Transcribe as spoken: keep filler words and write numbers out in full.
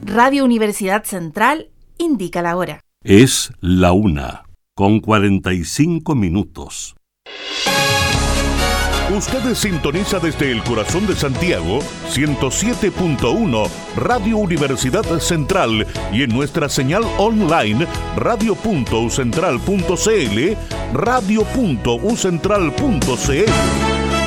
Radio Universidad Central indica la hora. Es la una, con cuarenta y cinco minutos. Usted sintoniza desde el corazón de Santiago, ciento siete punto uno, Radio Universidad Central, y en nuestra señal online, radio punto u central punto c l, radio punto u central punto c l.